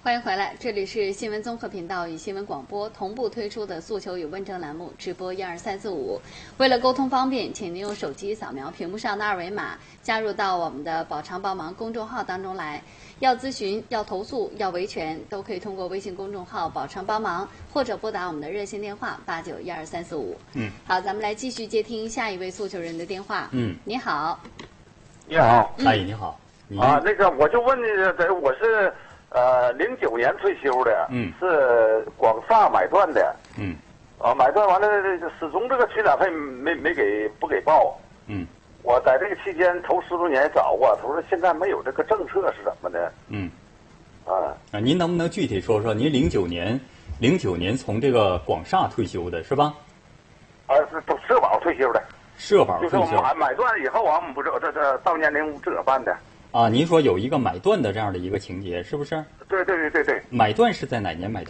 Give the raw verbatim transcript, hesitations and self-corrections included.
欢迎回来，这里是新闻综合频道与新闻广播同步推出的诉求与问政栏目，直播一二三四五。为了沟通方便，请您用手机扫描屏幕上的二维码，加入到我们的“宝常帮忙”公众号当中来。要咨询、要投诉、要维权，都可以通过微信公众号“宝常帮忙”或者拨打我们的热线电话八九一二三四五。嗯，好，咱们来继续接听下一位诉求人的电话。 嗯， 你好。 你好， 阿姨你好。你啊，那个我就问你，这我是。呃，零九年退休的， 嗯， 是广厦买断的， 嗯， 啊，买断完了，始终这个取暖费没没给不给报， 嗯， 我在这个期间头十多年找过，他说现在没有这个政策是怎么的， 嗯， 啊， 啊，您能不能具体说说，您零九年零九年从这个广厦退休的是吧？ 啊，是都社保退休的， 社保退休， 就是我买买断以后啊，我们不是这这到年龄自个儿办的。 啊，您说有一个买断的这样的一个情节，是不是？ 对对对对对。 买断是在哪年买断？